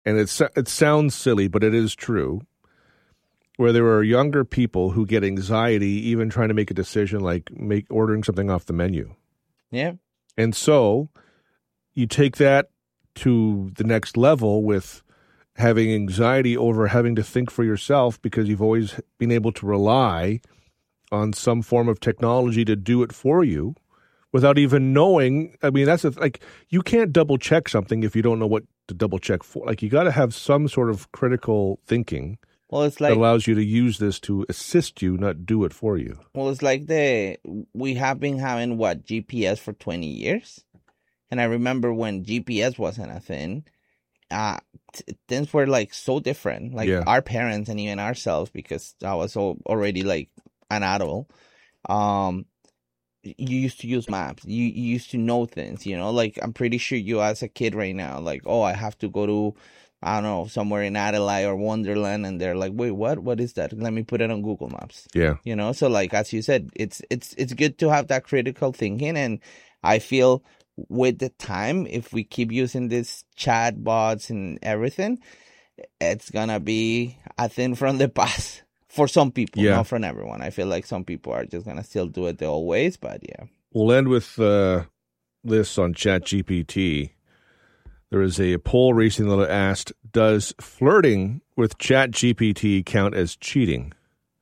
and it sounds silly, but it is true, where there are younger people who get anxiety even trying to make a decision like ordering something off the menu. Yeah. And so you take that to the next level with having anxiety over having to think for yourself because you've always been able to rely on some form of technology to do it for you without even knowing. I mean, that's you can't double check something if you don't know what to double check for. Like, you got to have some sort of critical thinking. Well, it's like that allows you to use this to assist you, not do it for you. Well, it's like we have been having GPS for 20 years. And I remember when GPS wasn't a thing, things were like so different. Like our parents and even ourselves, because I was already like an adult. You used to use maps. You used to know things, like I'm pretty sure you as a kid right now, like, oh, I have to go to, I don't know, somewhere in Adelaide or Wonderland, and they're like, wait, what? What is that? Let me put it on Google Maps. Yeah. So like, as you said, it's good to have that critical thinking. And I feel with the time, if we keep using these chat bots and everything, it's going to be a thing from the past for some people, not from everyone. I feel like some people are just going to still do it the old ways, but yeah. We'll end with this on ChatGPT. There is a poll recently that asked, does flirting with ChatGPT count as cheating?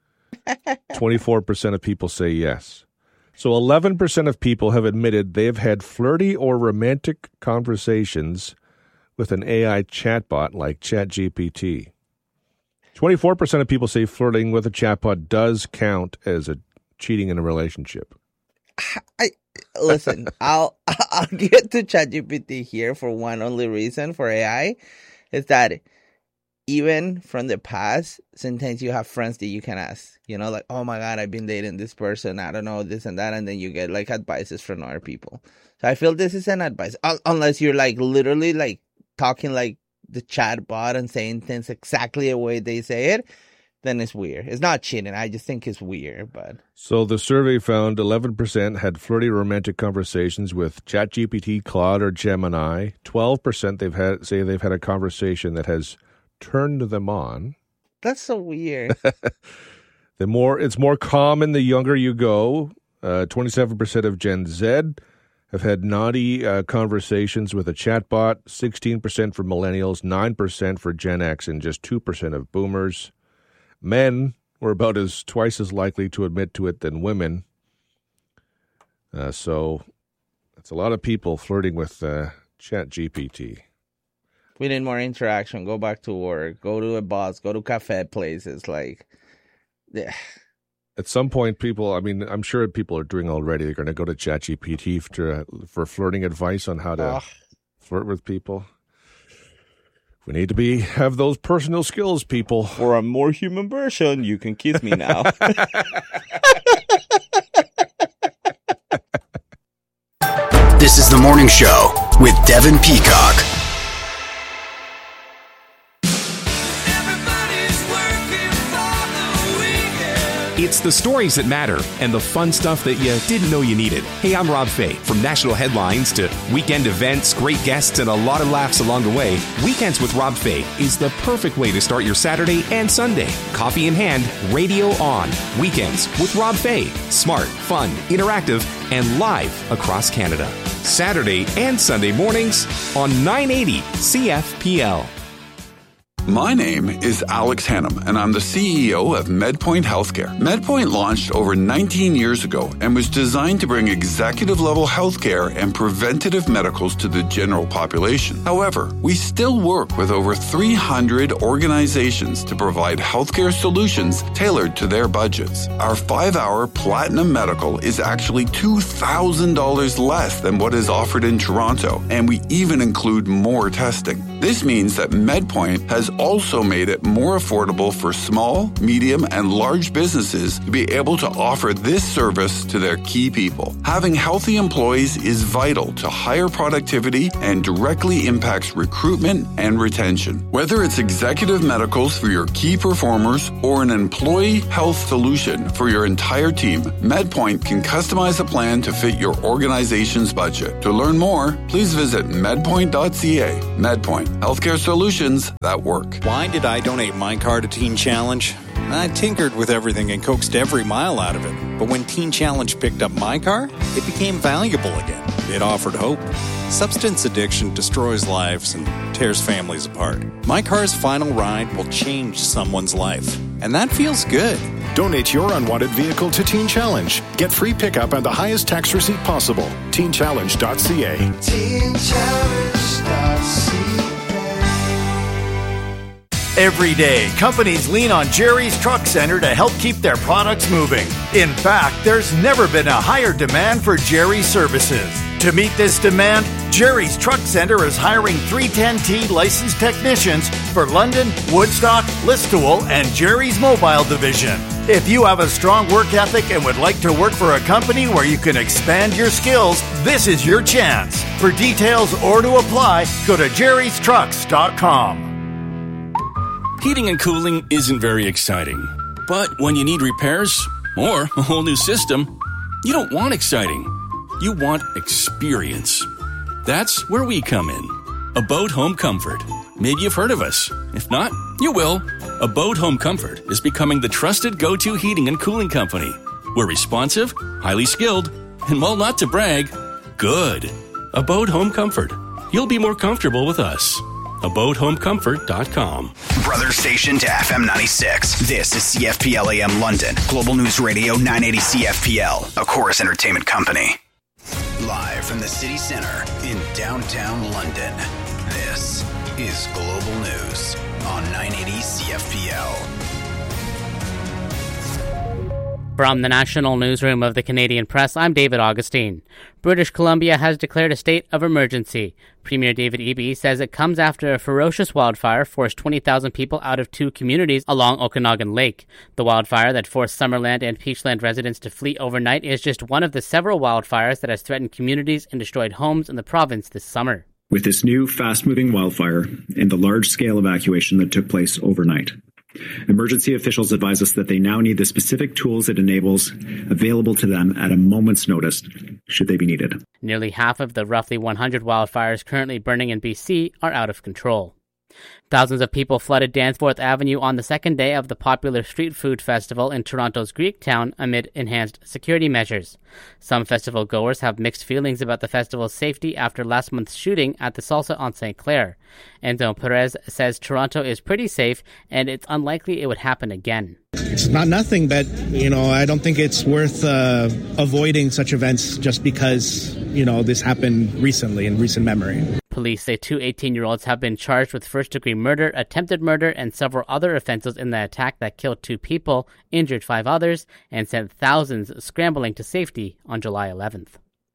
24% of people say yes. So 11% of people have admitted they have had flirty or romantic conversations with an AI chatbot like ChatGPT. 24% of people say flirting with a chatbot does count as a cheating in a relationship. Listen, I'll get to ChatGPT here for one only reason for AI is that even from the past, sometimes you have friends that you can ask, like, oh my God, I've been dating this person, I don't know, this and that, and then you get like advices from other people. So I feel this is an advice, unless you're like literally like talking like the chat bot and saying things exactly the way they say it, then it's weird. It's not cheating. I just think it's weird. But so the survey found 11% had flirty romantic conversations with ChatGPT, Claude, or Gemini. 12% they've had a conversation that has turned them on. That's so weird. It's more common the younger you go. 27% of Gen Z have had naughty conversations with a chatbot. 16% for millennials, 9% for Gen X, and just 2% of boomers. Men were about twice as likely to admit to it than women. So that's a lot of people flirting with ChatGPT. We need more interaction. Go back to work. Go to a boss. Go to cafe places. Like, yeah. At some point, I'm sure people are doing already. They're going to go to ChatGPT for flirting advice on how to flirt with people. We need to have those personal skills, people. For a more human version, you can kiss me now. This is The Morning Show with Devin Peacock. It's the stories that matter and the fun stuff that you didn't know you needed. Hey, I'm Rob Fay. From national headlines to weekend events, great guests, and a lot of laughs along the way, Weekends with Rob Fay is the perfect way to start your Saturday and Sunday. Coffee in hand, radio on. Weekends with Rob Fay. Smart, fun, interactive, and live across Canada. Saturday and Sunday mornings on 980 CFPL. My name is Alex Hannum, and I'm the CEO of MedPoint Healthcare. MedPoint launched over 19 years ago and was designed to bring executive-level healthcare and preventative medicals to the general population. However, we still work with over 300 organizations to provide healthcare solutions tailored to their budgets. Our 5-hour Platinum Medical is actually $2,000 less than what is offered in Toronto, and we even include more testing. This means that MedPoint has also made it more affordable for small, medium, and large businesses to be able to offer this service to their key people. Having healthy employees is vital to higher productivity and directly impacts recruitment and retention. Whether it's executive medicals for your key performers or an employee health solution for your entire team, MedPoint can customize a plan to fit your organization's budget. To learn more, please visit medpoint.ca. MedPoint. healthcare solutions that work. Why did I donate my car to Teen Challenge? I tinkered with everything and coaxed every mile out of it. But when Teen Challenge picked up my car, it became valuable again. It offered hope. Substance addiction destroys lives and tears families apart. My car's final ride will change someone's life. And that feels good. Donate your unwanted vehicle to Teen Challenge. Get free pickup and the highest tax receipt possible. TeenChallenge.ca. Every day, companies lean on Jerry's Truck Center to help keep their products moving. In fact, there's never been a higher demand for Jerry's services. To meet this demand, Jerry's Truck Center is hiring 310T licensed technicians for London, Woodstock, Listowel, and Jerry's Mobile Division. If you have a strong work ethic and would like to work for a company where you can expand your skills, this is your chance. For details or to apply, go to jerrystrucks.com. Heating and cooling isn't very exciting. But when you need repairs or a whole new system, you don't want exciting. You want experience. That's where we come in. Abode Home Comfort. Maybe you've heard of us. If not, you will. Abode Home Comfort is becoming the trusted go-to heating and cooling company. We're responsive, highly skilled, and while not to brag, good. Abode Home Comfort. You'll be more comfortable with us. AbodeHomeComfort.com. Brother station to FM 96. This is CFPL AM London. Global News Radio 980 CFPL. A Chorus Entertainment Company. Live from the city center in downtown London. This is Global News on 980 CFPL. From the National Newsroom of the Canadian Press, I'm David Augustine. British Columbia has declared a state of emergency. Premier David Eby says it comes after a ferocious wildfire forced 20,000 people out of two communities along Okanagan Lake. The wildfire that forced Summerland and Peachland residents to flee overnight is just one of the several wildfires that has threatened communities and destroyed homes in the province this summer. With this new fast-moving wildfire and the large-scale evacuation that took place overnight, emergency officials advise us that they now need the specific tools it enables available to them at a moment's notice, should they be needed. Nearly half of the roughly 100 wildfires currently burning in BC are out of control. Thousands of people flooded Danforth Avenue on the second day of the popular street food festival in Toronto's Greektown amid enhanced security measures. Some festival goers have mixed feelings about the festival's safety after last month's shooting at the Salsa on St. Clair. Enzo Perez says Toronto is pretty safe and it's unlikely it would happen again. It's not nothing, but, I don't think it's worth avoiding such events just because, this happened recently in recent memory. Police say two 18-year-olds have been charged with first-degree murder, attempted murder, and several other offenses in the attack that killed 2 people, injured 5 others, and sent thousands scrambling to safety on July 11th.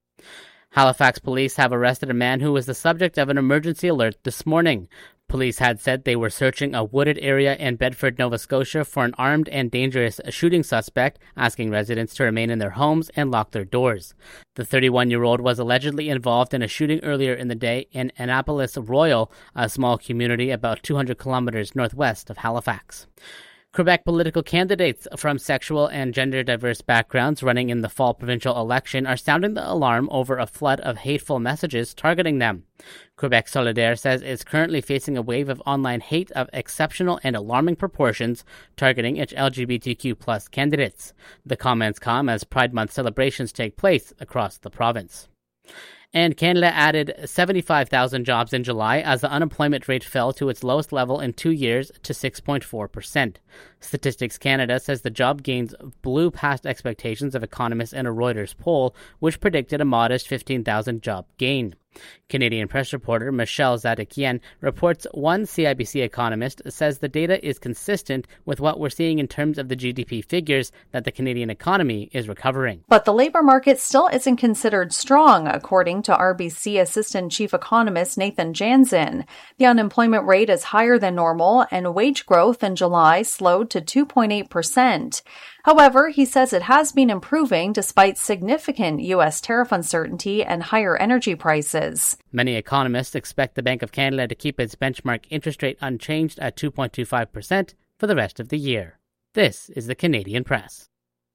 Halifax police have arrested a man who was the subject of an emergency alert this morning. Police had said they were searching a wooded area in Bedford, Nova Scotia for an armed and dangerous shooting suspect, asking residents to remain in their homes and lock their doors. The 31-year-old was allegedly involved in a shooting earlier in the day in Annapolis Royal, a small community about 200 kilometers northwest of Halifax. Quebec political candidates from sexual and gender-diverse backgrounds running in the fall provincial election are sounding the alarm over a flood of hateful messages targeting them. Quebec Solidaire says it's currently facing a wave of online hate of exceptional and alarming proportions targeting its LGBTQ+ candidates. The comments come as Pride Month celebrations take place across the province. And Canada added 75,000 jobs in July as the unemployment rate fell to its lowest level in 2 years to 6.4%. Statistics Canada says the job gains blew past expectations of economists in a Reuters poll, which predicted a modest 15,000 job gain. Canadian press reporter Michelle Zadikyan reports one CIBC economist says the data is consistent with what we're seeing in terms of the GDP figures, that the Canadian economy is recovering. But the labor market still isn't considered strong, according to RBC Assistant Chief Economist Nathan Jansen. The unemployment rate is higher than normal, and wage growth in July slowed to 2.8%. However, he says it has been improving despite significant U.S. tariff uncertainty and higher energy prices. Many economists expect the Bank of Canada to keep its benchmark interest rate unchanged at 2.25% for the rest of the year. This is the Canadian Press.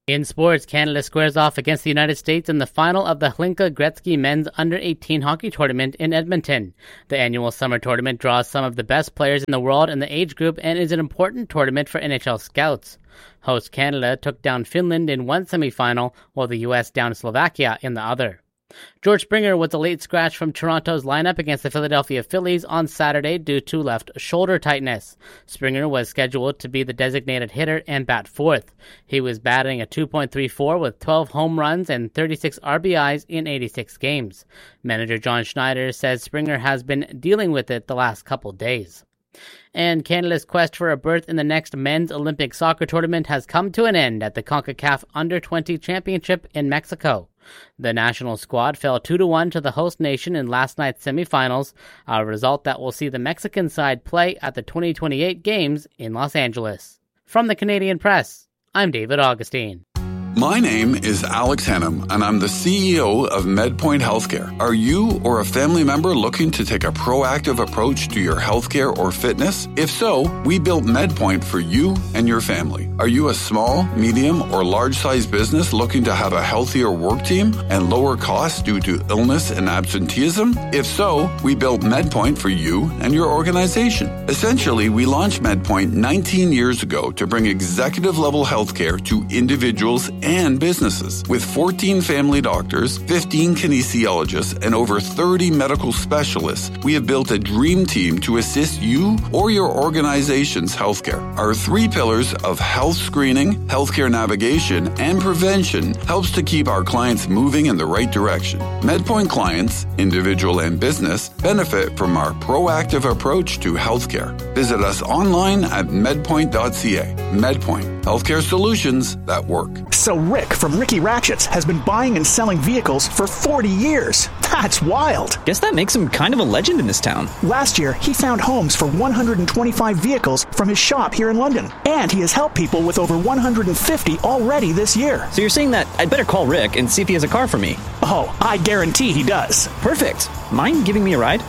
In sports, Canada squares off against the United States in the final of the Hlinka Gretzky Men's Under-18 Hockey Tournament in Edmonton. The annual summer tournament draws some of the best players in the world in the age group and is an important tournament for NHL scouts. Host Canada took down Finland in one semifinal, while the U.S. downed Slovakia in the other. George Springer was a late scratch from Toronto's lineup against the Philadelphia Phillies on Saturday due to left shoulder tightness. Springer was scheduled to be the designated hitter and bat fourth. He was batting a .340 with 12 home runs and 36 RBIs in 86 games. Manager John Schneider says Springer has been dealing with it the last couple days. And Canada's quest for a berth in the next men's Olympic soccer tournament has come to an end at the CONCACAF Under-20 Championship in Mexico. The national squad fell 2-1 to the host nation in last night's semifinals, a result that will see the Mexican side play at the 2028 Games in Los Angeles. From the Canadian Press, I'm David Augustine. My name is Alex Hannum, and I'm the CEO of MedPoint Healthcare. Are you or a family member looking to take a proactive approach to your healthcare or fitness? If so, we built MedPoint for you and your family. Are you a small, medium, or large-sized business looking to have a healthier work team and lower costs due to illness and absenteeism? If so, we built MedPoint for you and your organization. Essentially, we launched MedPoint 19 years ago to bring executive-level healthcare to individuals and businesses. With 14 family doctors, 15 kinesiologists, and over 30 medical specialists, we have built a dream team to assist you or your organization's healthcare. Our 3 pillars of health screening, healthcare navigation, and prevention helps to keep our clients moving in the right direction. MedPoint clients, individual and business, benefit from our proactive approach to healthcare. Visit us online at medpoint.ca. MedPoint, healthcare solutions that work. So Rick from Ricky Ratchets has been buying and selling vehicles for 40 years. That's wild. Guess that makes him kind of a legend in this town. Last year, he found homes for 125 vehicles from his shop here in London. And he has helped people with over 150 already this year. So you're saying that I'd better call Rick and see if he has a car for me? Oh, I guarantee he does. Perfect. Mind giving me a ride?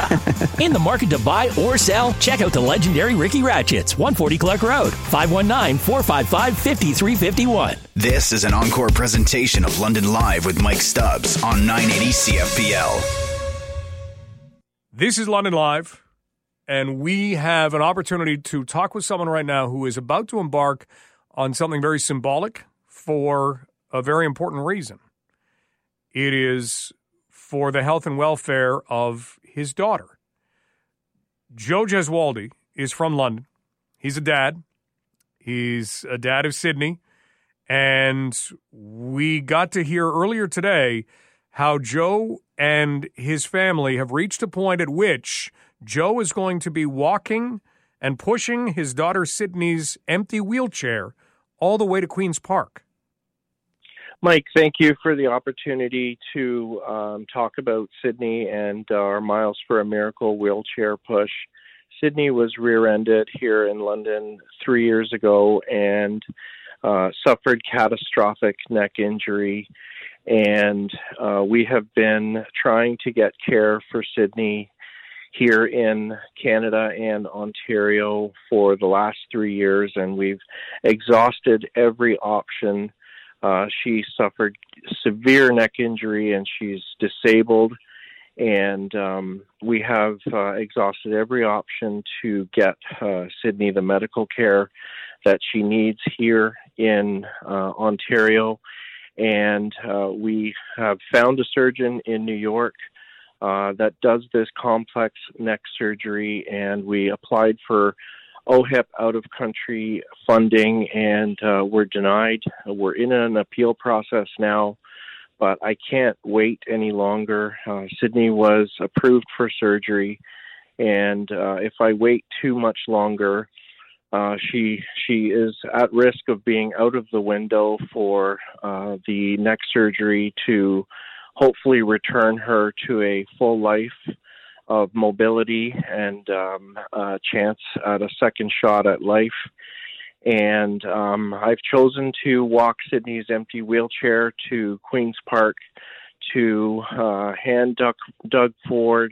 In the market to buy or sell? Check out the legendary Ricky Ratchets, 140 Clark Road, 519-455-5351. This is an encore presentation of London Live with Mike Stubbs on 980 CFPL. This is London Live, and we have an opportunity to talk with someone right now who is about to embark on something very symbolic for a very important reason. It is for the health and welfare of his daughter. Joe Gesualdi is from London. He's a dad. He's a dad of Sydney. And we got to hear earlier today how Joe and his family have reached a point at which Joe is going to be walking and pushing his daughter Sydney's empty wheelchair all the way to Queen's Park. Mike, thank you for the opportunity to talk about Sydney and our Miles for a Miracle wheelchair push. Sydney was rear-ended here in London 3 years ago and suffered catastrophic neck injury. And we have been trying to get care for Sydney here in Canada and Ontario for the last 3 years, and we've exhausted every option. She suffered severe neck injury and she's disabled, and we have exhausted every option to get Sydney the medical care that she needs here in Ontario. And we have found a surgeon in New York that does this complex neck surgery, and we applied for OHIP out-of-country funding, and we're denied. We're in an appeal process now, but I can't wait any longer. Sydney was approved for surgery, and if I wait too much longer, she is at risk of being out of the window for the neck surgery to hopefully return her to a full life of mobility and a chance at a second shot at life. And I've chosen to walk Sydney's empty wheelchair to Queen's Park to hand Doug Ford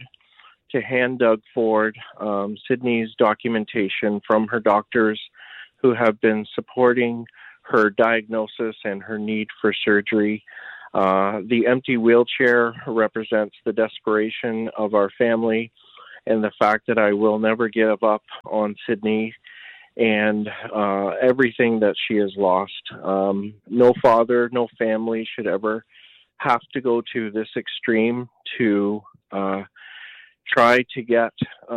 Sydney's documentation from her doctors who have been supporting her diagnosis and her need for surgery. The empty wheelchair represents the desperation of our family and the fact that I will never give up on Sydney and everything that she has lost. No father, no family should ever have to go to this extreme to try to get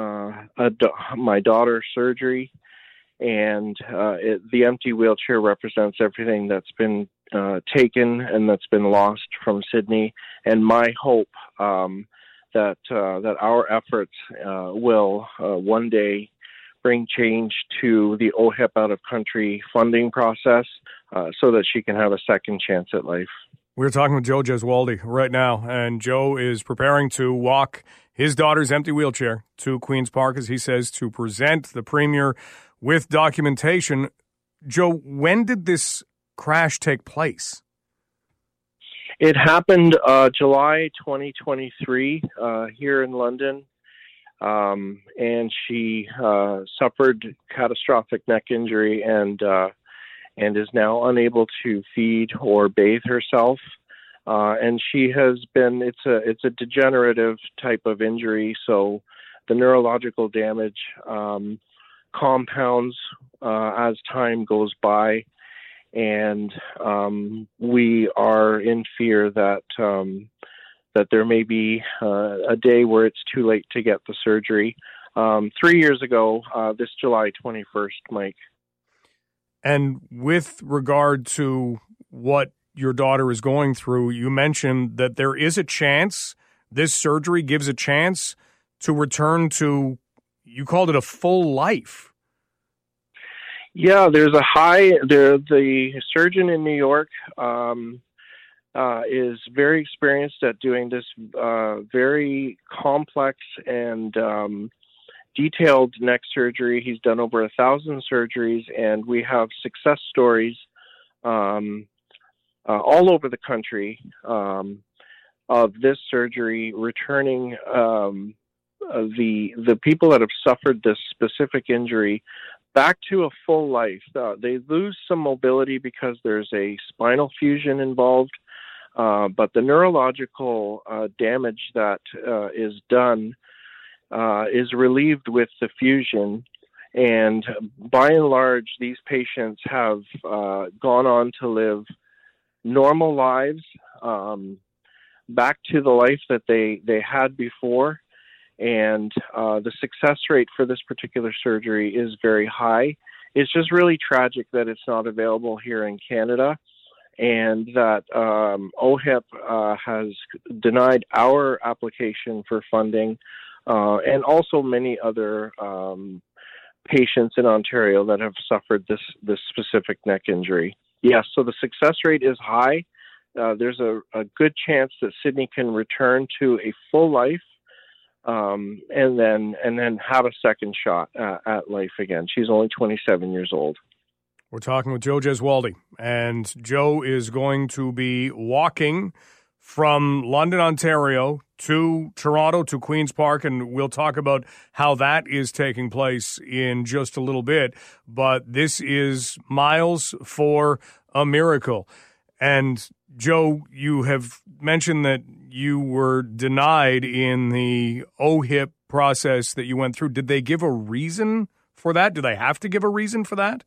my daughter's surgery. And the empty wheelchair represents everything that's been taken and that's been lost from Sydney. And my hope that our efforts will one day bring change to the OHIP out-of-country funding process so that she can have a second chance at life. We're talking with Joe Gesualdi right now, and Joe is preparing to walk his daughter's empty wheelchair to Queen's Park, as he says, to present the Premier with documentation. Joe, when did this crash take place? It happened July 2023 here in London, and she suffered catastrophic neck injury and is now unable to feed or bathe herself. And she has been, it's a degenerative type of injury, so the neurological damage compounds as time goes by, and we are in fear that there may be a day where it's too late to get the surgery. 3 years ago, this July 21st, Mike. And with regard to what your daughter is going through, you mentioned that there is a chance, this surgery gives a chance to return to, you called it a full life. Yeah, there's a the surgeon in New York is very experienced at doing this very complex and detailed neck surgery. He's done over 1,000 surgeries, and we have success stories all over the country of this surgery returning the people that have suffered this specific injury back to a full life. They lose some mobility because there's a spinal fusion involved, but the neurological damage that is done is relieved with the fusion. And by and large, these patients have gone on to live normal lives, back to the life that they had before. And the success rate for this particular surgery is very high. It's just really tragic that it's not available here in Canada, and that OHIP has denied our application for funding, and also many other patients in Ontario that have suffered this specific neck injury. Yes, so the success rate is high. There's a good chance that Sydney can return to a full life, and then have a second shot at life again. She's only 27 years old. We're talking with Joe Gesualdi, and Joe is going to be walking from London, Ontario to Toronto, to Queen's Park, and we'll talk about how that is taking place in just a little bit. But this is Miles for a Miracle. And Joe, you have mentioned that you were denied in the OHIP process that you went through. Did they give a reason for that? Do they have to give a reason for that?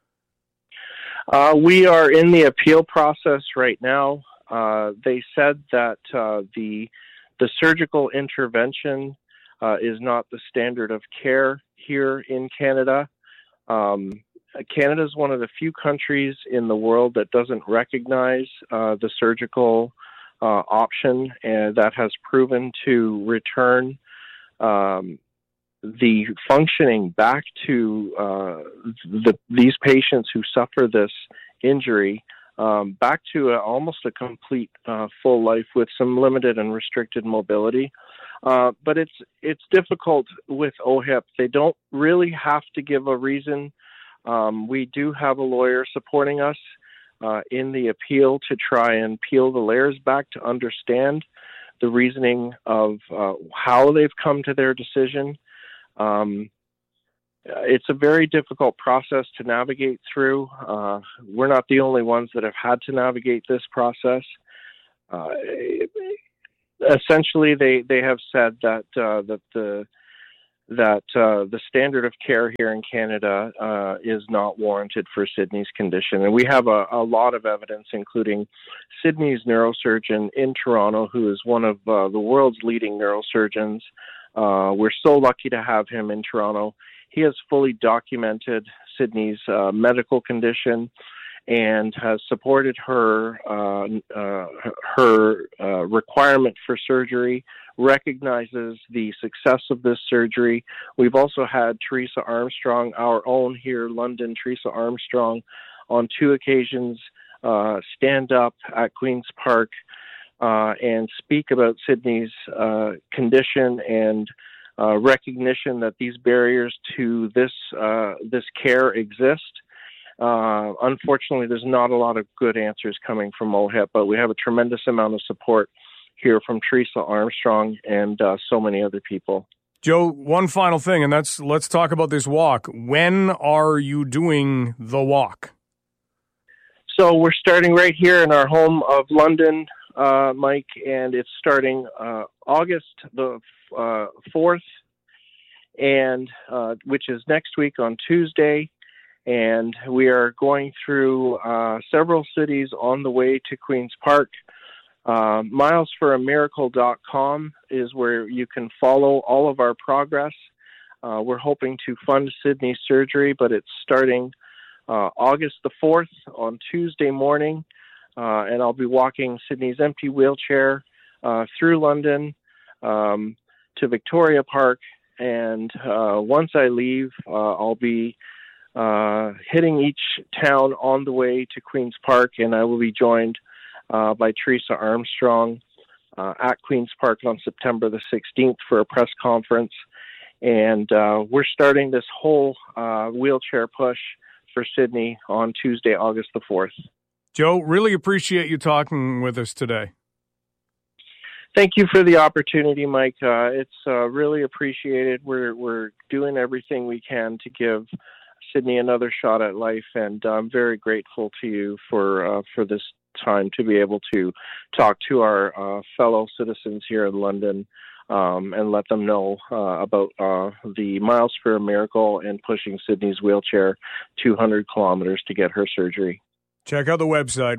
We are in the appeal process right now. They said that the surgical intervention is not the standard of care here in Canada. Canada is one of the few countries in the world that doesn't recognize the surgical option, and that has proven to return the functioning back to these patients who suffer this injury, back to almost a complete full life with some limited and restricted mobility. But it's difficult with OHIP. They don't really have to give a reason. We do have a lawyer supporting us in the appeal to try and peel the layers back to understand the reasoning of how they've come to their decision. it's a very difficult process to navigate through. We're not the only ones that have had to navigate this process. Essentially, they have said that the standard of care here in Canada is not warranted for Sydney's condition. And we have a lot of evidence, including Sydney's neurosurgeon in Toronto, who is one of the world's leading neurosurgeons. We're so lucky to have him in Toronto. He has fully documented Sydney's medical condition and has supported her requirement for surgery, recognizes the success of this surgery. We've also had Teresa Armstrong, our own here in London, Teresa Armstrong, on 2 occasions stand up at Queen's Park and speak about Sydney's condition and recognition that these barriers to this care exist. Unfortunately, there's not a lot of good answers coming from OHIP, but we have a tremendous amount of support here from Teresa Armstrong and so many other people. Joe, one final thing, and let's talk about this walk. When are you doing the walk? So we're starting right here in our home of London, Mike, and it's starting August the 4th, and which is next week on Tuesday. And we are going through several cities on the way to Queen's Park. Milesforamiracle.com is where you can follow all of our progress. We're hoping to fund Sydney's surgery, but it's starting August the 4th on Tuesday morning. And I'll be walking Sydney's empty wheelchair through London to Victoria Park. And once I leave, I'll be hitting each town on the way to Queen's Park, and I will be joined by Teresa Armstrong at Queen's Park on September the 16th for a press conference. And we're starting this whole wheelchair push for Sydney on Tuesday, August the 4th. Joe, really appreciate you talking with us today. Thank you for the opportunity, Mike. It's really appreciated. We're doing everything we can to give Sydney another shot at life, and I'm very grateful to you for this time to be able to talk to our fellow citizens here in London and let them know about the Miles for a Miracle and pushing Sydney's wheelchair 200 kilometers to get her surgery. Check out the website,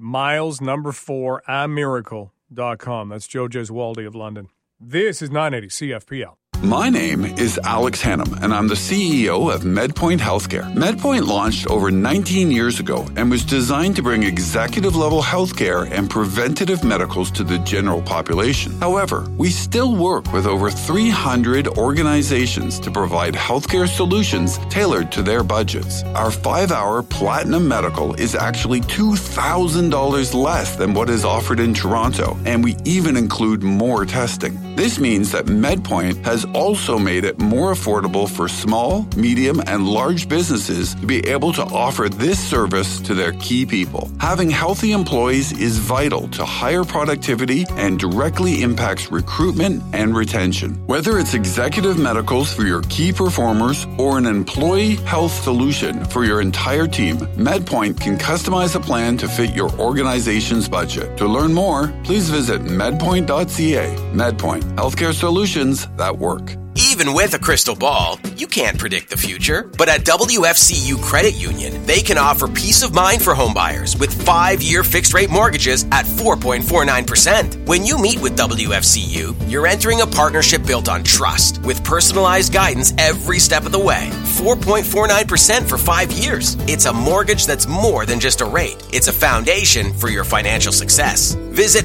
miles4amiracle.com. That's Joe Gesualdi of London. This is 980 CFPL. My name is Alex Hannum, and I'm the CEO of MedPoint Healthcare. MedPoint launched over 19 years ago and was designed to bring executive-level healthcare and preventative medicals to the general population. However, we still work with over 300 organizations to provide healthcare solutions tailored to their budgets. Our 5-hour Platinum Medical is actually $2,000 less than what is offered in Toronto, and we even include more testing. This means that MedPoint has also made it more affordable for small, medium, and large businesses to be able to offer this service to their key people. Having healthy employees is vital to higher productivity and directly impacts recruitment and retention. Whether it's executive medicals for your key performers or an employee health solution for your entire team, MedPoint can customize a plan to fit your organization's budget. To learn more, please visit medpoint.ca. MedPoint, healthcare solutions that work. Even with a crystal ball, you can't predict the future. But at WFCU Credit Union, they can offer peace of mind for homebuyers with 5-year fixed-rate mortgages at 4.49%. When you meet with WFCU, you're entering a partnership built on trust with personalized guidance every step of the way. 4.49% for 5 years. It's a mortgage that's more than just a rate. It's a foundation for your financial success. Visit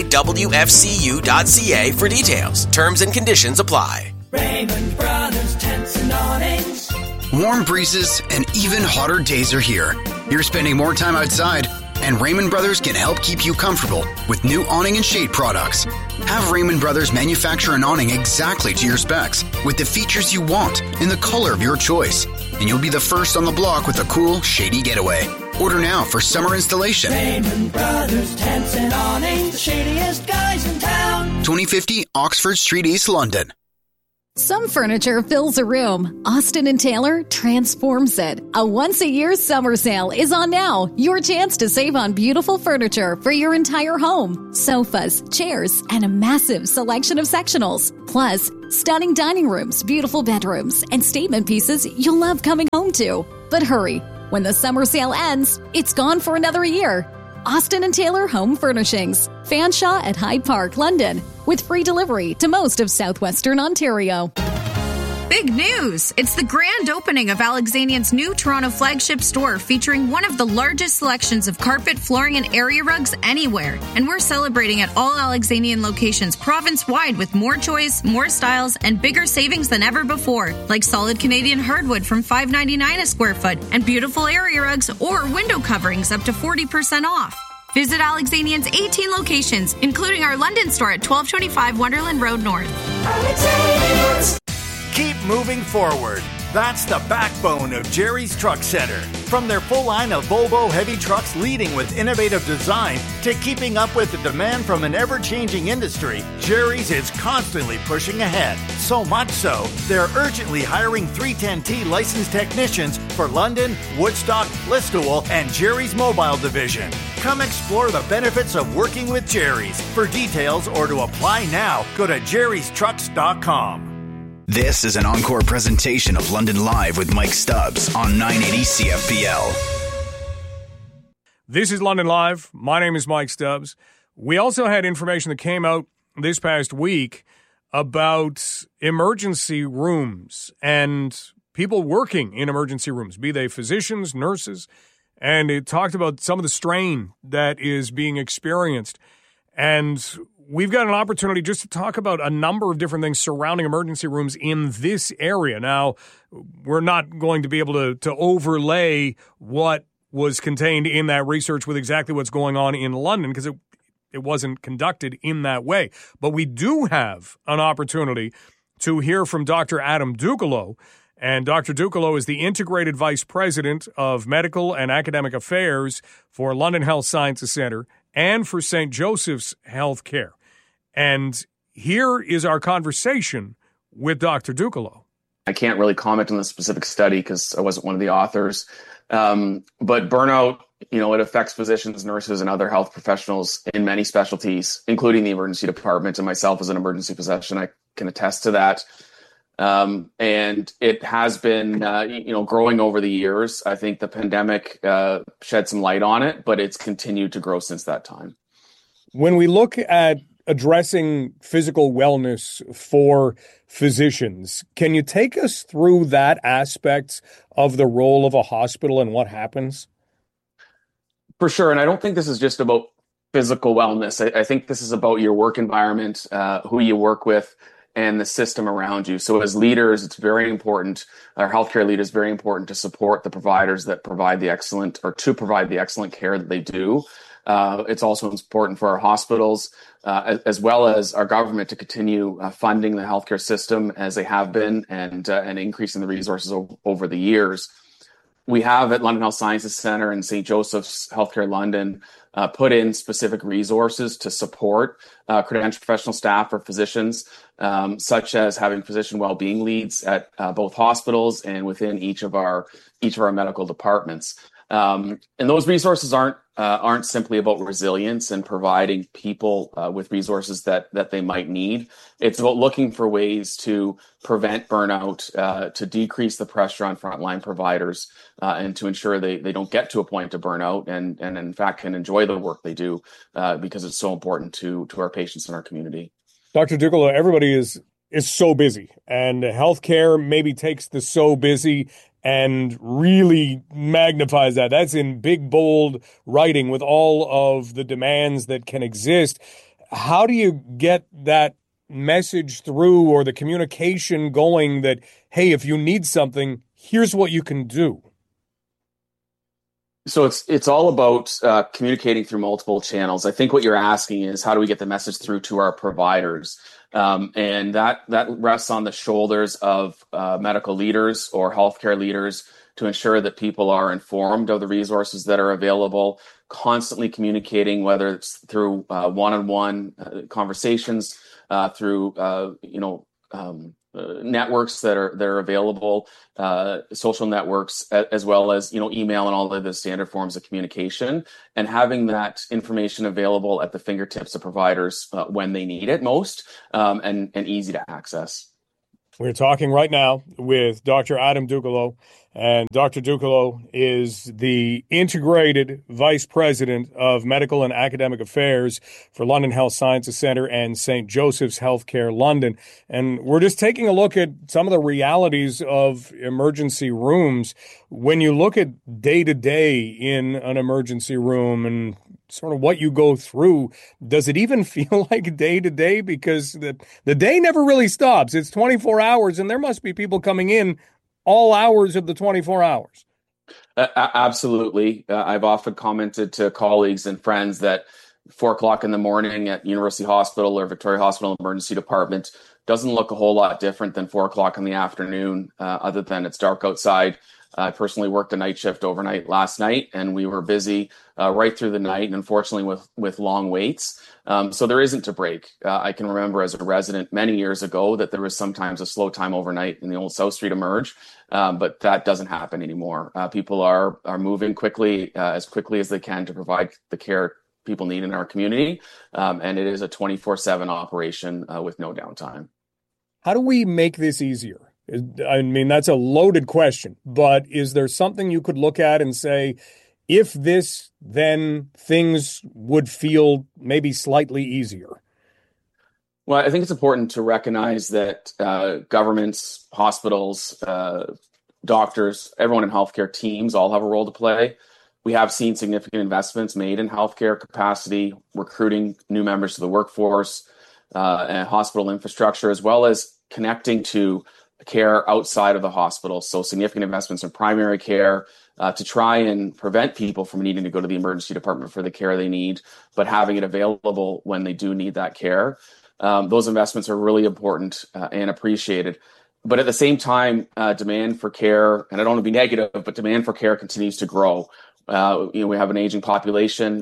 mywfcu.ca for details. Terms and conditions apply. Raymond Brothers Tents and Awnings. Warm breezes and even hotter days are here. You're spending more time outside, and Raymond Brothers can help keep you comfortable with new awning and shade products. Have Raymond Brothers manufacture an awning exactly to your specs with the features you want in the color of your choice, and you'll be the first on the block with a cool, shady getaway. Order now for summer installation. Raymond Brothers Tents and Awnings, the shadiest guys in town. 2050 Oxford Street, East London. Some furniture fills a room. Austin & Taylor transforms it. A once-a-year summer sale is on now. Your chance to save on beautiful furniture for your entire home. Sofas, chairs, and a massive selection of sectionals. Plus, stunning dining rooms, beautiful bedrooms, and statement pieces you'll love coming home to. But hurry, when the summer sale ends, it's gone for another year. Austin & Taylor Home Furnishings. Fanshawe at Hyde Park, London. With free delivery to most of southwestern Ontario. Big news! It's the grand opening of Alexanian's new Toronto flagship store featuring one of the largest selections of carpet, flooring, and area rugs anywhere. And we're celebrating at all Alexanian locations province-wide with more choice, more styles, and bigger savings than ever before. Like solid Canadian hardwood from $5.99 a square foot and beautiful area rugs or window coverings up to 40% off. Visit Alexanian's 18 locations, including our London store at 1225 Wonderland Road North. Alexanians. Keep moving forward. That's the backbone of Jerry's Truck Center. From their full line of Volvo heavy trucks leading with innovative design to keeping up with the demand from an ever-changing industry, Jerry's is constantly pushing ahead. So much so, they're urgently hiring 310T licensed technicians for London, Woodstock, Listowel, and Jerry's Mobile Division. Come explore the benefits of working with Jerry's. For details or to apply now, go to jerrystrucks.com. This is an encore presentation of London Live with Mike Stubbs on 980 CFPL. This is London Live. My name is Mike Stubbs. We also had information that came out this past week about emergency rooms and people working in emergency rooms, be they physicians, nurses, and it talked about some of the strain that is being experienced. And we've got an opportunity just to talk about a number of different things surrounding emergency rooms in this area. Now, we're not going to be able to overlay what was contained in that research with exactly what's going on in London because it wasn't conducted in that way. But we do have an opportunity to hear from Dr. Adam Ducolo. And Dr. Ducolo is the Integrated Vice President of Medical and Academic Affairs for London Health Sciences Centre and for St. Joseph's Healthcare. And here is our conversation with Dr. Ducolo. I can't really comment on the specific study because I wasn't one of the authors. But burnout, it affects physicians, nurses, and other health professionals in many specialties, including the emergency department. And myself as an emergency physician, I can attest to that. And it has been, growing over the years. I think the pandemic shed some light on it, but it's continued to grow since that time. When we look at addressing physical wellness for physicians, can you take us through that aspect of the role of a hospital and what happens? For sure. And I don't think this is just about physical wellness. I think this is about your work environment, who you work with, and the system around you. So as leaders, it's very important, our healthcare leaders, very important to support the providers that provide the excellent care that they do. It's also important for our hospitals, as well as our government to continue funding the healthcare system as they have been and increasing the resources over the years. We have at London Health Sciences Centre and St. Joseph's Healthcare London put in specific resources to support credentialed professional staff or physicians, such as having physician well-being leads at both hospitals and within each of our medical departments. And those resources aren't simply about resilience and providing people with resources that they might need. It's about looking for ways to prevent burnout, to decrease the pressure on frontline providers, and to ensure they don't get to a point of burnout and in fact can enjoy the work they do because it's so important to our patients and our community. Dr. Ducolo, everybody is so busy, and healthcare maybe takes the so busy and really magnifies that. That's in big, bold writing with all of the demands that can exist. How do you get that message through or the communication going that, hey, if you need something, here's what you can do? So it's all about communicating through multiple channels. I think what you're asking is how do we get the message through to our providers? And that rests on the shoulders of medical leaders or healthcare leaders to ensure that people are informed of the resources that are available, constantly communicating, whether it's through one-on-one conversations, through networks that are available, social networks, as well as email and all of the standard forms of communication, and having that information available at the fingertips of providers when they need it most, and easy to access. We're talking right now with Dr. Adam Ducolo, and Dr. Ducolo is the Integrated Vice President of Medical and Academic Affairs for London Health Sciences Centre and St. Joseph's Healthcare London. And we're just taking a look at some of the realities of emergency rooms. When you look at day-to-day in an emergency room and sort of what you go through, does it even feel like day to day? Because the day never really stops. It's 24 hours, and there must be people coming in all hours of the 24 hours. Absolutely. I've often commented to colleagues and friends that 4:00 in the morning at University Hospital or Victoria Hospital Emergency Department doesn't look a whole lot different than 4:00 in the afternoon, other than it's dark outside. I personally worked a night shift overnight last night, and we were busy right through the night, and unfortunately with long waits. So there isn't a break. I can remember as a resident many years ago that there was sometimes a slow time overnight in the old South Street Emerge, but that doesn't happen anymore. People are moving quickly as they can to provide the care people need in our community, and it is a 24/7 operation with no downtime. How do we make this easier? I mean, that's a loaded question, but is there something you could look at and say, if this, then things would feel maybe slightly easier? Well, I think it's important to recognize that governments, hospitals, doctors, everyone in healthcare teams all have a role to play. We have seen significant investments made in healthcare capacity, recruiting new members to the workforce, and hospital infrastructure, as well as connecting to care outside of the hospital. So significant investments in primary care to try and prevent people from needing to go to the emergency department for the care they need, but having it available when they do need that care. Those investments are really important and appreciated. But at the same time, demand for care, and I don't want to be negative, but demand for care continues to grow. We have an aging population,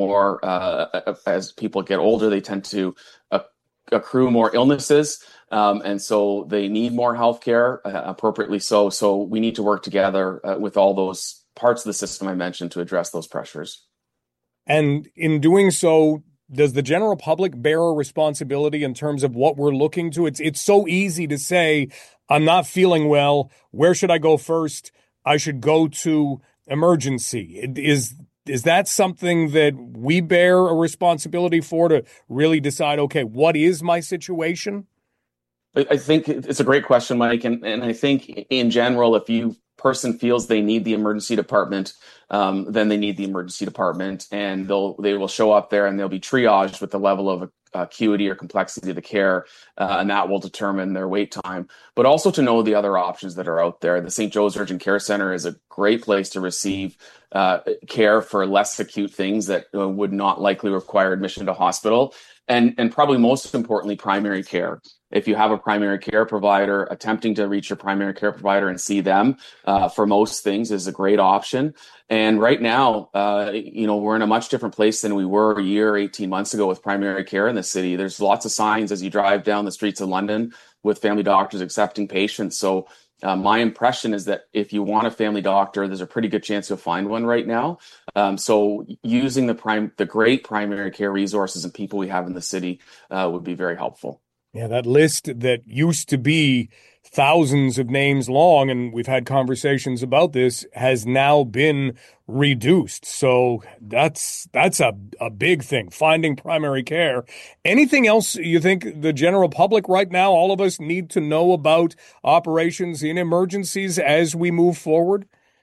as people get older, they tend to accrue more illnesses. And so they need more healthcare, appropriately so. So we need to work together with all those parts of the system I mentioned to address those pressures. And in doing so, does the general public bear a responsibility in terms of what we're looking to? It's so easy to say, I'm not feeling well. Where should I go first? I should go to emergency. Is that something that we bear a responsibility for, to really decide, okay, what is my situation? I think it's a great question, Mike. And I think in general, if you person feels they need the emergency department, then they need the emergency department, and they will show up there and they'll be triaged with the level of acuity or complexity of the care, and that will determine their wait time. But also to know the other options that are out there. The St. Joe's Urgent Care Center is a great place to receive care for less acute things that would not likely require admission to hospital. And probably most importantly, primary care. If you have a primary care provider, attempting to reach your primary care provider and see them for most things is a great option. And right now, we're in a much different place than we were a year, 18 months ago with primary care in the city. There's lots of signs as you drive down the streets of London with family doctors accepting patients. So my impression is that if you want a family doctor, there's a pretty good chance you'll find one right now. So using the great primary care resources and people we have in the city would be very helpful. Yeah, that list that used to be thousands of names long, and we've had conversations about this, has now been reduced. So that's a big thing, finding primary care. Anything else you think the general public right now, all of us, need to know about operations in emergencies as we move forward?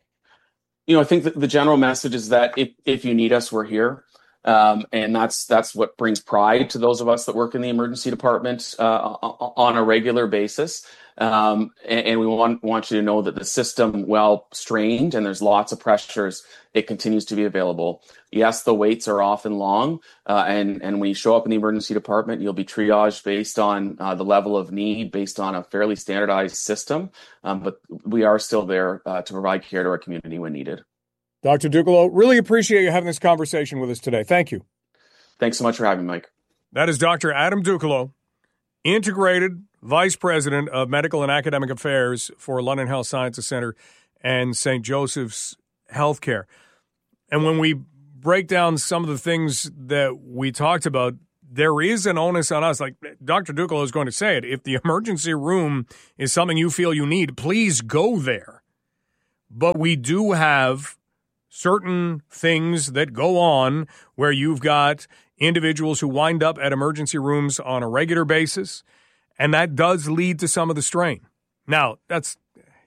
I think that the general message is that if you need us, we're here. And that's what brings pride to those of us that work in the emergency department on a regular basis. And we want you to know that the system, well strained, and there's lots of pressures, it continues to be available. Yes, the waits are often long, and when you show up in the emergency department, you'll be triaged based on the level of need, based on a fairly standardized system. But we are still there to provide care to our community when needed. Dr. Ducolo, really appreciate you having this conversation with us today. Thank you. Thanks so much for having me, Mike. That is Dr. Adam Ducolo, Integrated Vice President of Medical and Academic Affairs for London Health Sciences Centre and St. Joseph's Healthcare. And when we break down some of the things that we talked about, there is an onus on us. Like Dr. Ducalo is going to say it. If the emergency room is something you feel you need, please go there. But we do have certain things that go on where you've got individuals who wind up at emergency rooms on a regular basis, and that does lead to some of the strain. Now, that's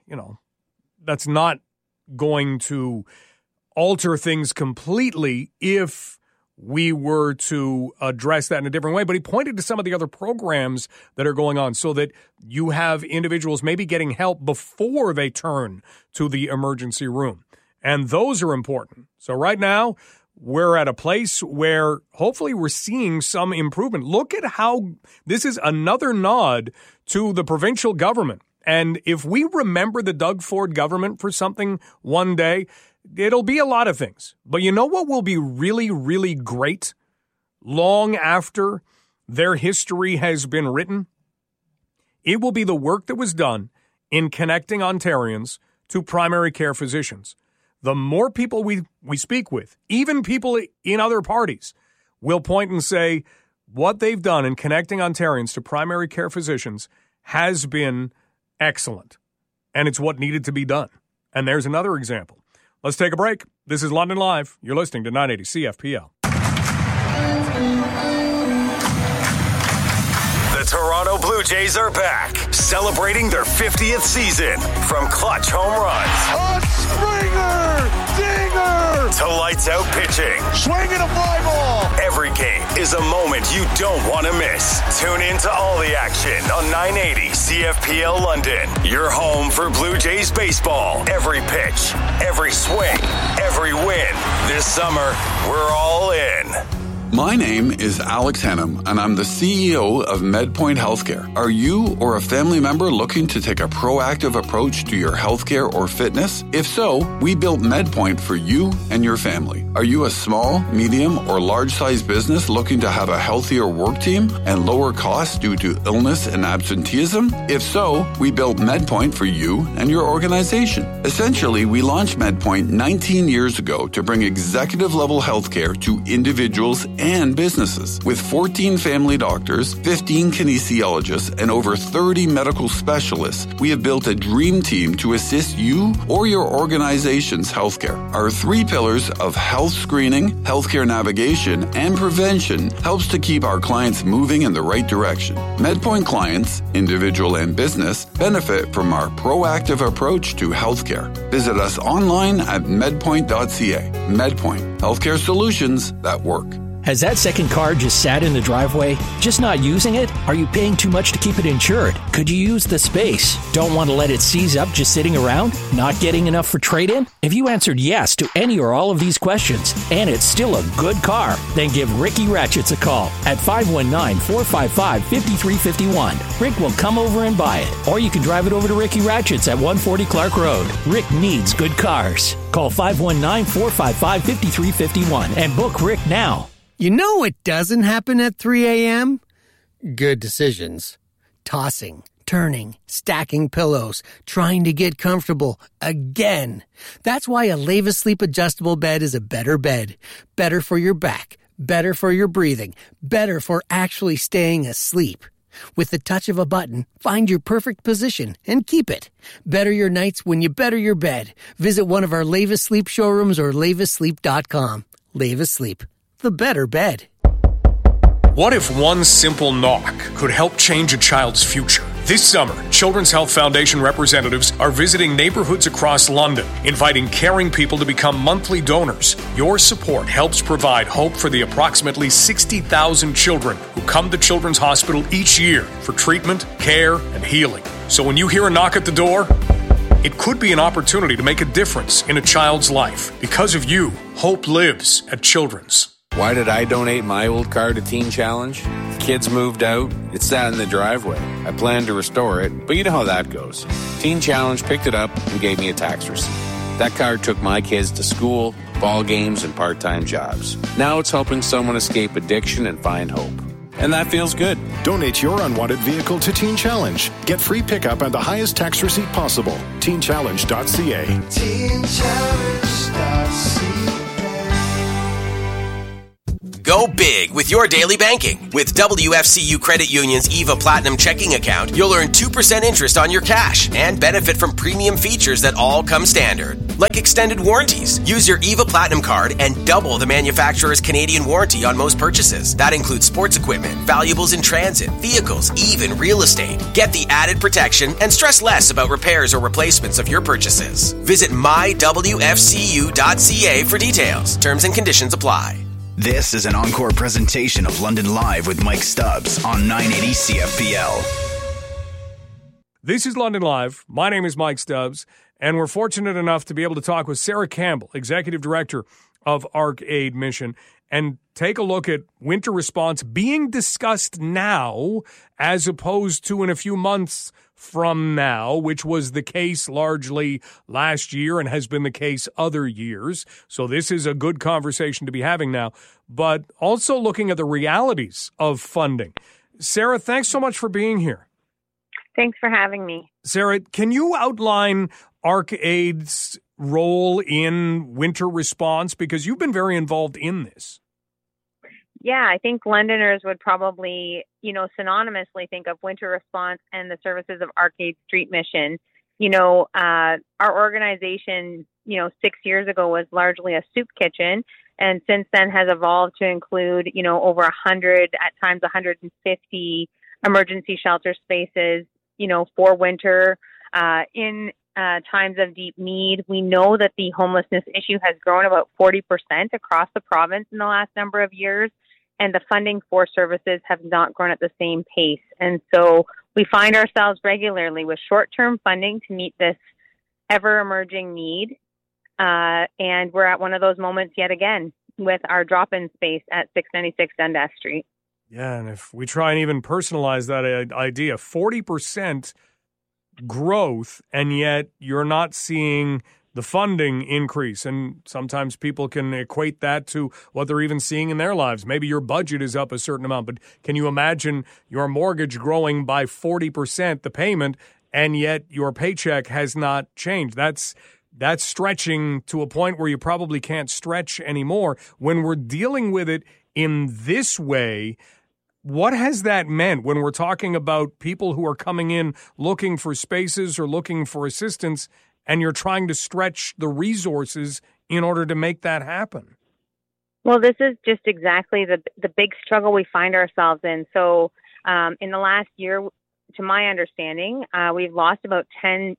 not going to alter things completely if we were to address that in a different way. But he pointed to some of the other programs that are going on so that you have individuals maybe getting help before they turn to the emergency room. And those are important. So right now, we're at a place where hopefully we're seeing some improvement. Look at how this is another nod to the provincial government. And if we remember the Doug Ford government for something one day, it'll be a lot of things. But you know what will be really, really great long after their history has been written? It will be the work that was done in connecting Ontarians to primary care physicians. The more people we speak with, even people in other parties, will point and say what they've done in connecting Ontarians to primary care physicians has been excellent. And it's what needed to be done. And there's another example. Let's take a break. This is London Live. You're listening to 980 CFPL. The Toronto Blue Jays are back, celebrating their 50th season. From clutch home runs, a Springer, dinger, to lights out pitching, swinging a fly ball. Every game is a moment you don't want to miss. Tune in to all the action on 980 CFPL London. Your home for Blue Jays baseball. Every pitch, every swing, every win. This summer, we're all in. My name is Alex Hennam, and I'm the CEO of MedPoint Healthcare. Are you or a family member looking to take a proactive approach to your healthcare or fitness? If so, we built MedPoint for you and your family. Are you a small, medium, or large-sized business looking to have a healthier work team and lower costs due to illness and absenteeism? If so, we built MedPoint for you and your organization. Essentially, we launched MedPoint 19 years ago to bring executive-level healthcare to individuals and businesses. With 14 family doctors, 15 kinesiologists, and over 30 medical specialists, we have built a dream team to assist you or your organization's healthcare. Our 3 pillars of health screening, healthcare navigation, and prevention helps to keep our clients moving in the right direction. MedPoint clients, individual and business, benefit from our proactive approach to healthcare. Visit us online at medpoint.ca. MedPoint, healthcare solutions that work. Has that second car just sat in the driveway? Just not using it? Are you paying too much to keep it insured? Could you use the space? Don't want to let it seize up just sitting around? Not getting enough for trade-in? If you answered yes to any or all of these questions, and it's still a good car, then give Ricky Ratchets a call at 519-455-5351. Rick will come over and buy it. Or you can drive it over to Ricky Ratchets at 140 Clark Road. Rick needs good cars. Call 519-455-5351 and book Rick now. You know what doesn't happen at 3 a.m.? Good decisions. Tossing, turning, stacking pillows, trying to get comfortable again. That's why a Leva Sleep adjustable bed is a better bed. Better for your back, better for your breathing, better for actually staying asleep. With the touch of a button, find your perfect position and keep it. Better your nights when you better your bed. Visit one of our Leva Sleep showrooms or levasleep.com. Leva Sleep. The better bed. What if one simple knock could help change a child's future? This summer, Children's Health Foundation representatives are visiting neighborhoods across London, inviting caring people to become monthly donors. Your support helps provide hope for the approximately 60,000 children who come to Children's Hospital each year for treatment, care, and healing. So when you hear a knock at the door, it could be an opportunity to make a difference in a child's life. Because of you, hope lives at Children's. Why did I donate my old car to Teen Challenge? The kids moved out. It sat in the driveway. I planned to restore it, but you know how that goes. Teen Challenge picked it up and gave me a tax receipt. That car took my kids to school, ball games, and part-time jobs. Now it's helping someone escape addiction and find hope. and that feels good. Donate your unwanted vehicle to Teen Challenge. Get free pickup and the highest tax receipt possible. TeenChallenge.ca. Go big with your daily banking. With WFCU Credit Union's EVA Platinum checking account, you'll earn 2% interest on your cash and benefit from premium features that all come standard, like extended warranties. Use your EVA Platinum card and double the manufacturer's Canadian warranty on most purchases. That includes sports equipment, valuables in transit, vehicles, even real estate. Get the added protection and stress less about repairs or replacements of your purchases. Visit mywfcu.ca for details. Terms and conditions apply. This is an encore presentation of London Live with Mike Stubbs on 980 CFPL. This is London Live. My name is Mike Stubbs, and we're fortunate enough to be able to talk with Sarah Campbell, Executive Director of ArcAid Mission, and take a look at winter response being discussed now as opposed to in a few months from now, which was the case largely last year and has been the case other years. So this is a good conversation to be having now, but also looking at the realities of funding. Sarah, thanks so much for being here. Thanks for having me. Sarah, can you outline ArcAid's role in winter response? Because you've been very involved in this. Yeah, I think Londoners would probably, synonymously think of winter response and the services of ArcAid Street Mission. Our organization, 6 years ago was largely a soup kitchen, and since then has evolved to include, over 100, at times 150 emergency shelter spaces, for winter, in times of deep need. We know that the homelessness issue has grown about 40% across the province in the last number of years, and the funding for services have not grown at the same pace. And so we find ourselves regularly with short-term funding to meet this ever-emerging need. And we're at one of those moments yet again with our drop-in space at 696 Dundas Street. Yeah, and if we try and even personalize that idea, 40% growth, and yet you're not seeing the funding increase. And sometimes people can equate that to what they're even seeing in their lives. Maybe your budget is up a certain amount, but can you imagine your mortgage growing by 40%, the payment, and yet your paycheck has not changed? That's stretching to a point where you probably can't stretch anymore. When we're dealing with it in this way, what has that meant when we're talking about people who are coming in looking for spaces or looking for assistance, and you're trying to stretch the resources in order to make that happen? Well, this is just exactly the big struggle we find ourselves in. So in the last year, to my understanding, we've lost about $10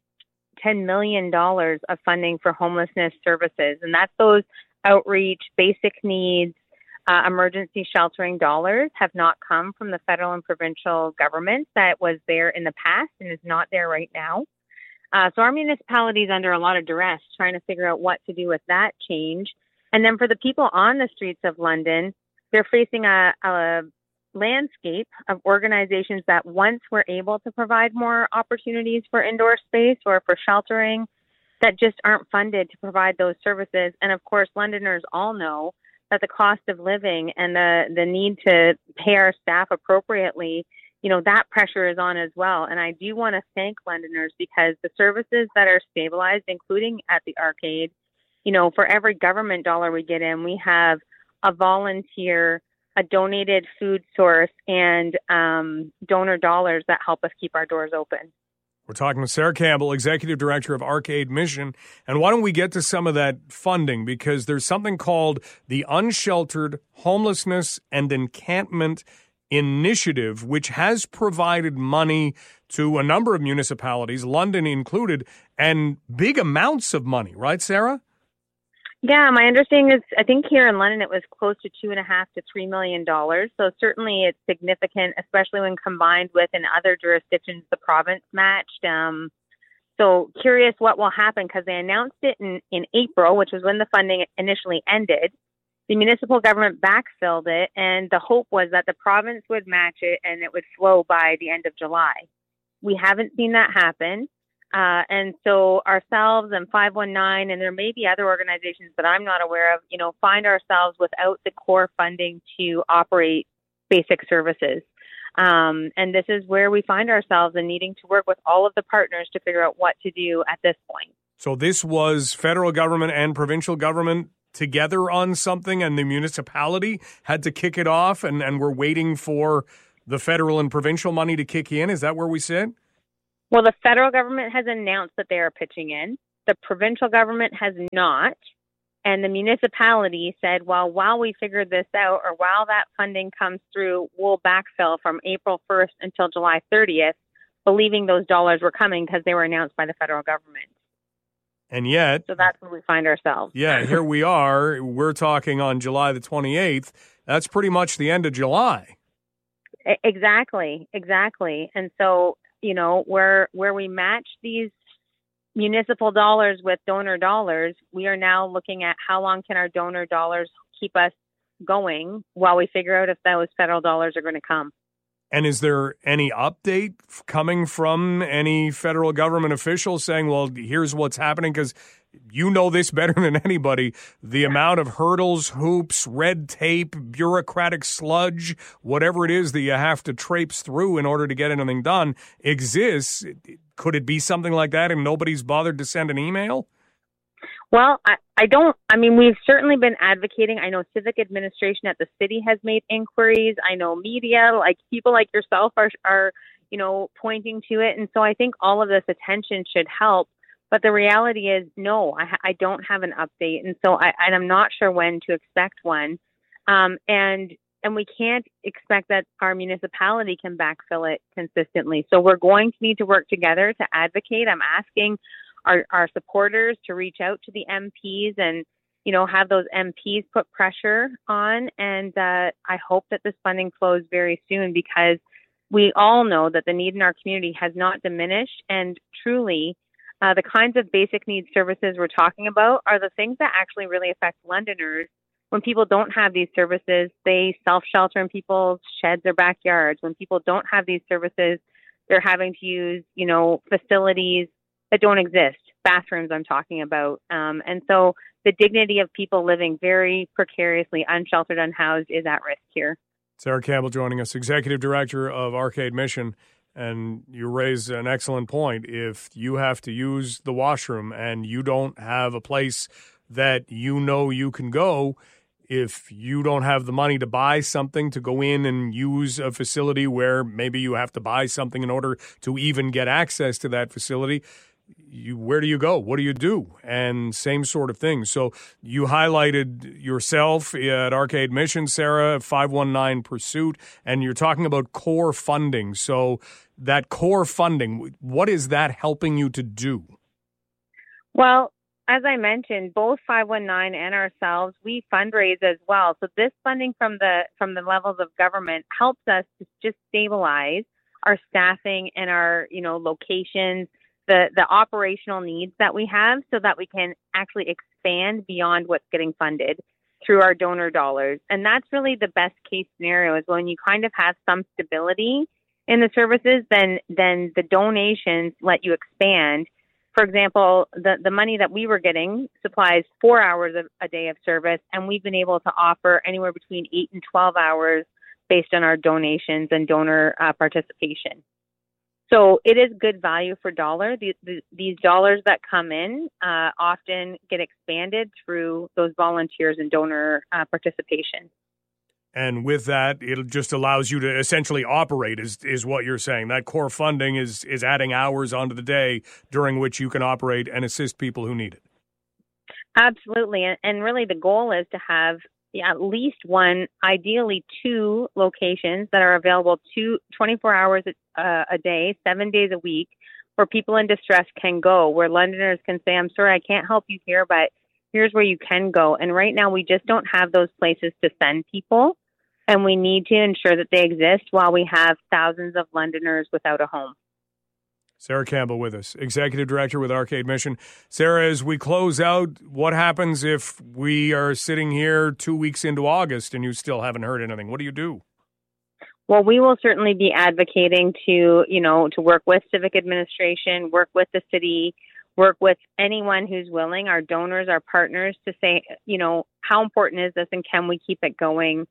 million of funding for homelessness services. And that's those outreach, basic needs, emergency sheltering dollars have not come from the federal and provincial governments that was there in the past and is not there right now. So our municipality is under a lot of duress trying to figure out what to do with that change. And then for the people on the streets of London, they're facing a landscape of organizations that once were able to provide more opportunities for indoor space or for sheltering that just aren't funded to provide those services. And of course, Londoners all know that the cost of living and the need to pay our staff appropriately, that pressure is on as well. And I do want to thank Londoners because the services that are stabilized, including at the ArcAid, for every government dollar we get in, we have a volunteer, a donated food source, and donor dollars that help us keep our doors open. We're talking with Sarah Campbell, Executive Director of ArcAid Mission. And why don't we get to some of that funding? Because there's something called the Unsheltered Homelessness and Encampment Initiative, which has provided money to a number of municipalities, London included, and big amounts of money, right, Sarah? Yeah, my understanding is, I think here in London it was close to $2.5 to $3 million. So certainly it's significant, especially when combined with in other jurisdictions the province matched. So curious what will happen because they announced it in April, which was when the funding initially ended. The municipal government backfilled it, and the hope was that the province would match it and it would flow by the end of July. We haven't seen that happen. And so ourselves and 519, and there may be other organizations that I'm not aware of, find ourselves without the core funding to operate basic services. And this is where we find ourselves in needing to work with all of the partners to figure out what to do at this point. So this was federal government and provincial government together on something, and the municipality had to kick it off, and we're waiting for the federal and provincial money to kick in. Is that where we sit? Well, the federal government has announced that they are pitching in. The provincial government has not. And the municipality said, well, while we figure this out, or while that funding comes through, we'll backfill from April 1st until July 30th, believing those dollars were coming because they were announced by the federal government. And yet... So that's where we find ourselves. Yeah, here we are. We're talking on July the 28th. That's pretty much the end of July. Exactly. And so, you know, where we match these municipal dollars with donor dollars, we are now looking at how long can our donor dollars keep us going while we figure out if those federal dollars are going to come. And is there any update coming from any federal government officials saying, well, here's what's happening? Because you know this better than anybody. The amount of hurdles, hoops, red tape, bureaucratic sludge, whatever it is that you have to traipse through in order to get anything done exists. Could it be something like that and nobody's bothered to send an email? Well, we've certainly been advocating. I know civic administration at the city has made inquiries. I know media, like people like yourself are pointing to it. And so I think all of this attention should help. But the reality is, no, I don't have an update. And so I'm not sure when to expect one. And we can't expect that our municipality can backfill it consistently. So we're going to need to work together to advocate. I'm asking our supporters to reach out to the MPs and, have those MPs put pressure on. And I hope that this funding flows very soon, because we all know that the need in our community has not diminished. And truly, the kinds of basic needs services we're talking about are the things that actually really affect Londoners. When people don't have these services, they self-shelter in people's sheds or backyards. When people don't have these services, they're having to use, facilities that don't exist, bathrooms I'm talking about. And so the dignity of people living very precariously, unsheltered, unhoused is at risk here. Sarah Campbell joining us, Executive Director of Arcade Mission. And you raise an excellent point. If you have to use the washroom and you don't have a place that you can go, if you don't have the money to buy something to go in and use a facility where maybe you have to buy something in order to even get access to that facility, where do you go? What do you do? And same sort of thing. So you highlighted yourself at Arcade Mission, Sarah, 519 Pursuit, and you're talking about core funding. So that core funding, what is that helping you to do? Well, as I mentioned, both 519 and ourselves, we fundraise as well. So this funding from the levels of government helps us to just stabilize our staffing and our, locations, the operational needs that we have, so that we can actually expand beyond what's getting funded through our donor dollars. And that's really the best case scenario, is when you kind of have some stability in the services, then the donations let you expand. For example, the money that we were getting supplies 4 hours a day of service, and we've been able to offer anywhere between 8 and 12 hours based on our donations and donor participation. So it is good value for dollar. These dollars that come in often get expanded through those volunteers and donor participation. And with that, it just allows you to essentially operate, is what you're saying. That core funding is adding hours onto the day during which you can operate and assist people who need it. Absolutely. And really the goal is to have at least one, ideally two locations that are available 24 hours a day, 7 days a week, where people in distress can go, where Londoners can say, I'm sorry, I can't help you here, but here's where you can go. And right now we just don't have those places to send people, and we need to ensure that they exist while we have thousands of Londoners without a home. Sarah Campbell with us, Executive Director with Arcade Mission. Sarah, as we close out, what happens if we are sitting here 2 weeks into August and you still haven't heard anything? What do you do? Well, we will certainly be advocating to work with civic administration, work with the city, work with anyone who's willing, our donors, our partners, to say, how important is this and can we keep it going?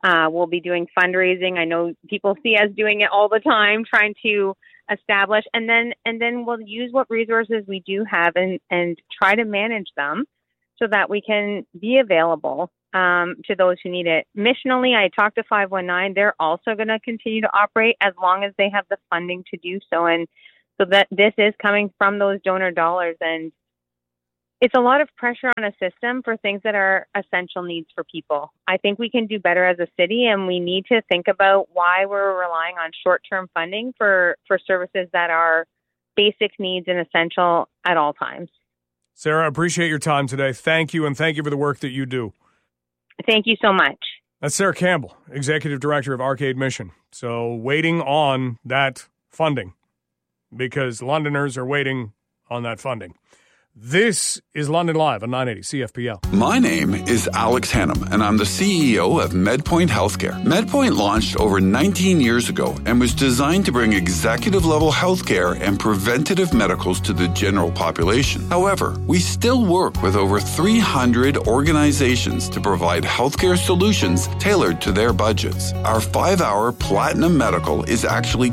We'll be doing fundraising. I know people see us doing it all the time, trying to establish, and then we'll use what resources we do have and try to manage them so that we can be available to those who need it. Missionally, I talked to 519. They're also going to continue to operate as long as they have the funding to do so, and so that this is coming from those donor dollars. And it's a lot of pressure on a system for things that are essential needs for people. I think we can do better as a city, and we need to think about why we're relying on short-term funding for services that are basic needs and essential at all times. Sarah, I appreciate your time today. Thank you, and thank you for the work that you do. Thank you so much. That's Sarah Campbell, Executive Director of Arcade Mission. So waiting on that funding because Londoners are waiting on that funding. This is London Live on 980 CFPL. My name is Alex Hannum, and I'm the CEO of MedPoint Healthcare. MedPoint launched over 19 years ago and was designed to bring executive-level healthcare and preventative medicals to the general population. However, we still work with over 300 organizations to provide healthcare solutions tailored to their budgets. Our 5-hour Platinum Medical is actually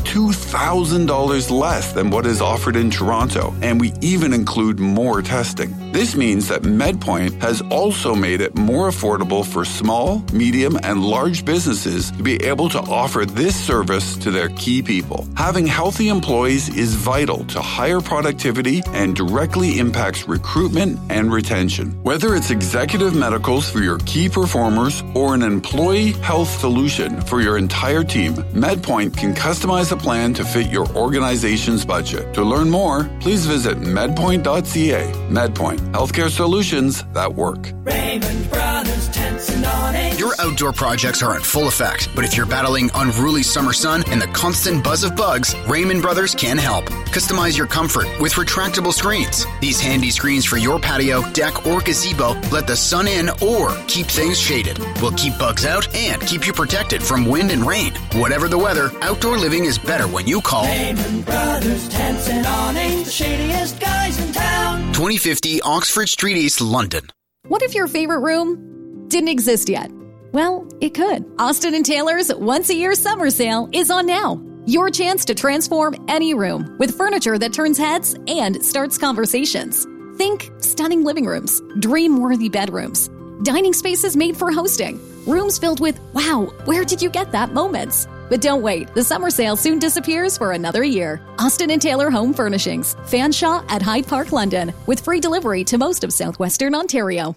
$2,000 less than what is offered in Toronto, and we even include more testing. This means that MedPoint has also made it more affordable for small, medium, and large businesses to be able to offer this service to their key people. Having healthy employees is vital to higher productivity and directly impacts recruitment and retention. Whether it's executive medicals for your key performers or an employee health solution for your entire team, MedPoint can customize a plan to fit your organization's budget. To learn more, please visit medpoint.ca. MedPoint, healthcare solutions that work. Raymond Brothers Tents and Awnings. Your outdoor projects are in full effect, but if you're battling unruly summer sun and the constant buzz of bugs, Raymond Brothers can help. Customize your comfort with retractable screens. These handy screens for your patio, deck, or gazebo let the sun in or keep things shaded. Will keep bugs out and keep you protected from wind and rain. Whatever the weather, outdoor living is better when you call Raymond Brothers Tents and Awnings, the shadiest guys in town. 2050 Oxford Street East, London. What if your favorite room didn't exist yet? Well, it could. Austin & Taylor's once-a-year summer sale is on now. Your chance to transform any room with furniture that turns heads and starts conversations. Think stunning living rooms, dream-worthy bedrooms, dining spaces made for hosting, rooms filled with, wow, where did you get that moments? But don't wait, the summer sale soon disappears for another year. Austin & Taylor Home Furnishings, Fanshawe at Hyde Park, London, with free delivery to most of southwestern Ontario.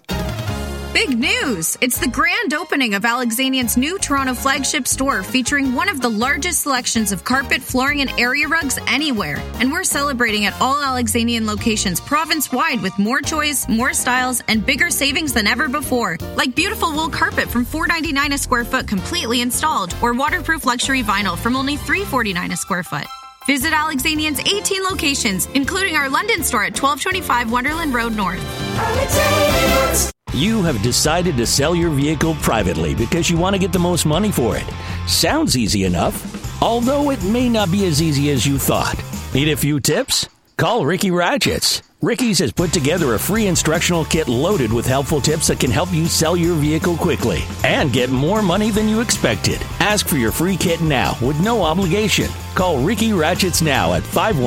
Big news! It's the grand opening of Alexanian's new Toronto flagship store featuring one of the largest selections of carpet, flooring, and area rugs anywhere. And we're celebrating at all Alexanian locations province-wide with more choice, more styles, and bigger savings than ever before. Like beautiful wool carpet from $4.99 a square foot completely installed, or waterproof luxury vinyl from only $3.49 a square foot. Visit Alexanian's 18 locations, including our London store at 1225 Wonderland Road North. You have decided to sell your vehicle privately because you want to get the most money for it. Sounds easy enough, although it may not be as easy as you thought. Need a few tips? Call Ricky Ratchets. Ricky's has put together a free instructional kit loaded with helpful tips that can help you sell your vehicle quickly and get more money than you expected. Ask for your free kit now with no obligation. Call Ricky Ratchets now at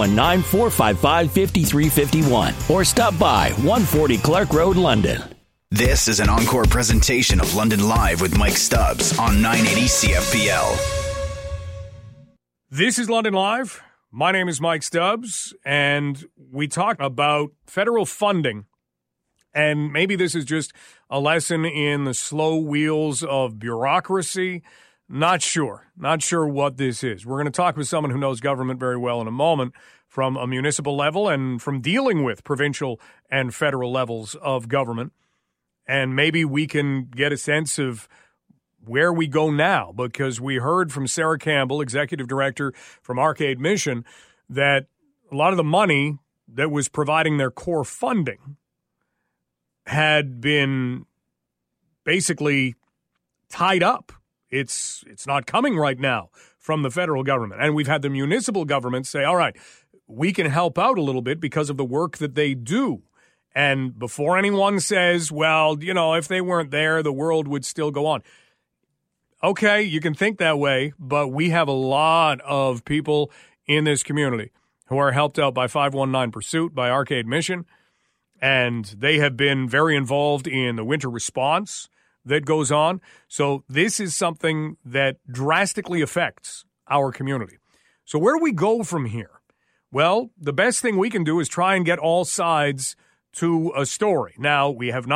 519-455-5351 or stop by 140 Clark Road, London. This is an encore presentation of London Live with Mike Stubbs on 980 CFPL. This is London Live. My name is Mike Stubbs, and we talk about federal funding. And maybe this is just a lesson in the slow wheels of bureaucracy. Not sure what this is. We're going to talk with someone who knows government very well in a moment, from a municipal level and from dealing with provincial and federal levels of government. And maybe we can get a sense of where we go now, because we heard from Sarah Campbell, Executive Director from Arcade Mission, that a lot of the money that was providing their core funding had been basically tied up. It's not coming right now from the federal government. And we've had the municipal government say, all right, we can help out a little bit because of the work that they do. And before anyone says, well, if they weren't there, the world would still go on. okay, you can think that way, but we have a lot of people in this community who are helped out by 519 Pursuit, by Arcade Mission, and they have been very involved in the winter response that goes on. So this is something that drastically affects our community. So where do we go from here? Well, the best thing we can do is try and get all sides to a story. Now, we have not